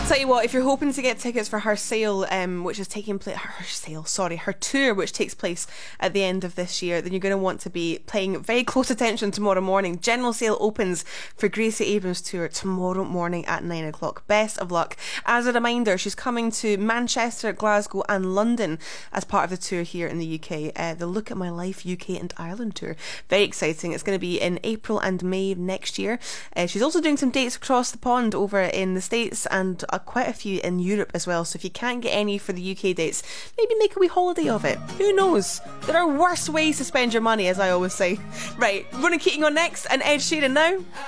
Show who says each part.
Speaker 1: Tell you what, if you're hoping to get tickets for her sale, which is taking place, her tour, which takes place at the end of this year, then you're going to want to be paying very close attention tomorrow morning. General sale opens for Gracie Abrams' tour tomorrow morning at 9 o'clock. Best of luck. As a reminder, she's coming to Manchester, Glasgow and London as part of the tour here in the UK, the Look at My Life UK and Ireland tour. Very exciting. It's going to be in April and May next year. She's also doing some dates across the pond over in the States and quite a few in Europe as well. So if you can't get any for the UK dates, maybe make a wee holiday of it. Who knows? There are worse ways to spend your money, as I always say. Right, Ronan Keating on next and Ed Sheeran now.